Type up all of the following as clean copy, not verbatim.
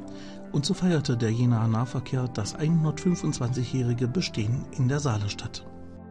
Und so feierte der Jenaer Nahverkehr das 125-jährige Bestehen in der Saalestadt.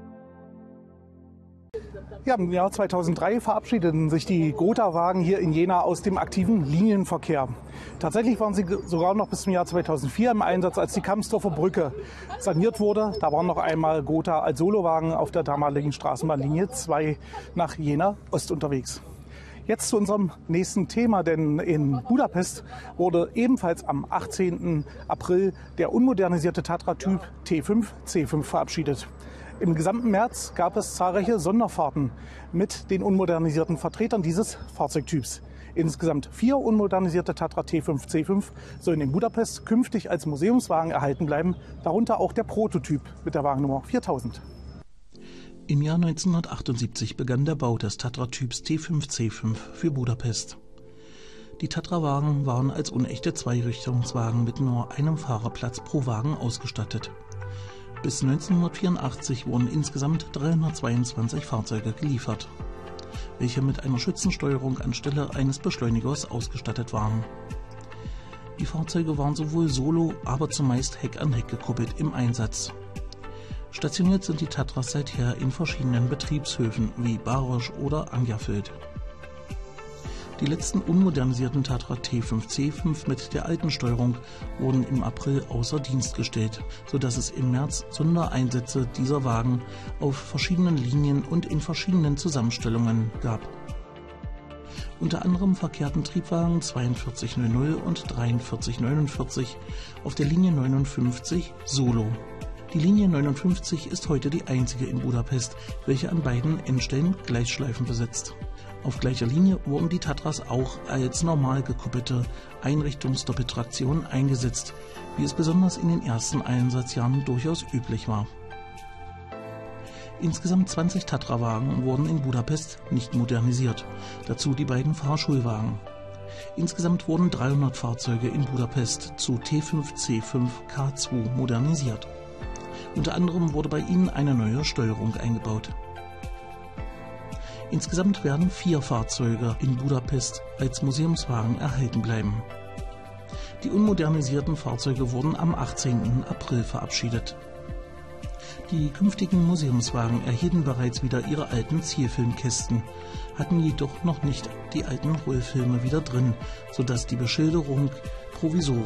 Ja, im Jahr 2003 verabschiedeten sich die Gotha-Wagen hier in Jena aus dem aktiven Linienverkehr. Tatsächlich waren sie sogar noch bis zum Jahr 2004 im Einsatz, als die Kamsdorfer Brücke saniert wurde. Da waren noch einmal Gotha als Solowagen auf der damaligen Straßenbahnlinie 2 nach Jena Ost unterwegs. Jetzt zu unserem nächsten Thema, denn in Budapest wurde ebenfalls am 18. April der unmodernisierte Tatra-Typ T5 C5 verabschiedet. Im gesamten März gab es zahlreiche Sonderfahrten mit den unmodernisierten Vertretern dieses Fahrzeugtyps. Insgesamt 4 unmodernisierte Tatra T5 C5 sollen in Budapest künftig als Museumswagen erhalten bleiben, darunter auch der Prototyp mit der Wagennummer 4000. Im Jahr 1978 begann der Bau des Tatra-Typs T5 C5 für Budapest. Die Tatra-Wagen waren als unechte Zweirichtungswagen mit nur einem Fahrerplatz pro Wagen ausgestattet. Bis 1984 wurden insgesamt 322 Fahrzeuge geliefert, welche mit einer Schützensteuerung anstelle eines Beschleunigers ausgestattet waren. Die Fahrzeuge waren sowohl solo, aber zumeist Heck an Heck gekuppelt im Einsatz. Stationiert sind die Tatras seither in verschiedenen Betriebshöfen wie Barosch oder Angerfeld. Die letzten unmodernisierten Tatra T5 C5 mit der alten Steuerung wurden im April außer Dienst gestellt, sodass es im März Sondereinsätze dieser Wagen auf verschiedenen Linien und in verschiedenen Zusammenstellungen gab. Unter anderem verkehrten Triebwagen 4200 und 4349 auf der Linie 59 solo. Die Linie 59 ist heute die einzige in Budapest, welche an beiden Endstellen Gleisschleifen besitzt. Auf gleicher Linie wurden die Tatras auch als normal gekuppelte Einrichtungsdoppeltraktion eingesetzt, wie es besonders in den ersten Einsatzjahren durchaus üblich war. Insgesamt 20 Tatra-Wagen wurden in Budapest nicht modernisiert, dazu die beiden Fahrschulwagen. Insgesamt wurden 300 Fahrzeuge in Budapest zu T5 C5 K2 modernisiert. Unter anderem wurde bei ihnen eine neue Steuerung eingebaut. Insgesamt werden 4 Fahrzeuge in Budapest als Museumswagen erhalten bleiben. Die unmodernisierten Fahrzeuge wurden am 18. April verabschiedet. Die künftigen Museumswagen erhielten bereits wieder ihre alten Zielfilmkästen, hatten jedoch noch nicht die alten Rollfilme wieder drin, sodass die Beschilderung provisorisch